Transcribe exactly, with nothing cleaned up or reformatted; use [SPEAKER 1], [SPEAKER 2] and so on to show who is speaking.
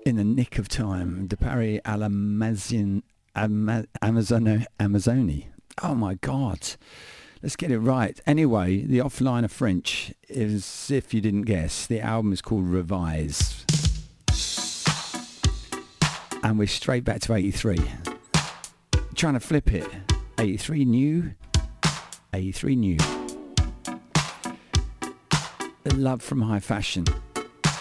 [SPEAKER 1] in the nick of time. De Paris à la Amazon, Amazon, Amazoni. Oh my God. Let's get it right. Anyway, the offline of French is, if you didn't guess, the album is called Revise. And we're straight back to eighty-three. Trying to flip it. eighty-three new, eighty-three new. The love from high fashion.